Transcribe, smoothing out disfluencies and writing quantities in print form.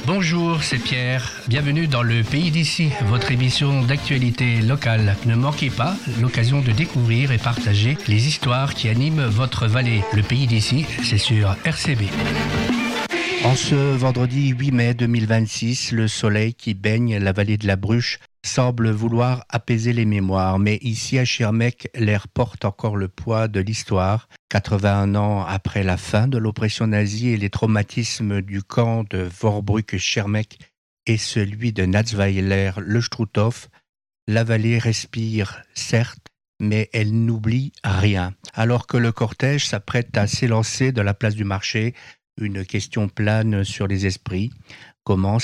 Bonjour, c'est Pierre. Bienvenue dans le Pays d'ici, votre émission d'actualité locale. Ne manquez pas l'occasion de découvrir et partager les histoires qui animent votre vallée. Le Pays d'ici, c'est sur RCB. En ce vendredi 8 mai 2026, le soleil qui baigne la vallée de la Bruche semble vouloir apaiser les mémoires, mais ici à Schirmeck, l'air porte encore le poids de l'histoire. 81 ans après la fin de l'oppression nazie et les traumatismes du camp de Vorbrück-Schirmeck et celui de Natzweiler-le Struthof, la vallée respire, certes, mais elle n'oublie rien. Alors que le cortège s'apprête à s'élancer de la place du marché, une question plane sur les esprits. Comment